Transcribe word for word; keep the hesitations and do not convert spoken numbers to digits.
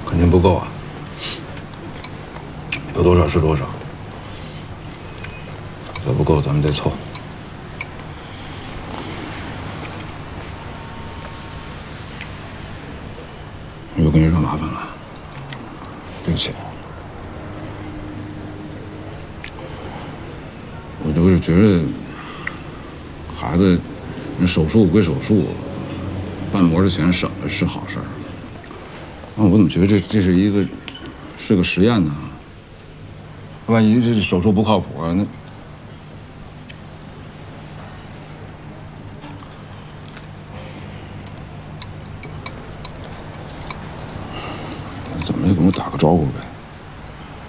肯定不够啊，有多少是多少。再不够，咱们再凑。又给你惹麻烦了，对不起。我就是觉得，孩子，手术归手术，瓣膜的钱省了是好事儿。那我怎么觉得这这是一个，是个实验呢？万一这手术不靠谱啊，那……怎么也给我打个招呼呗。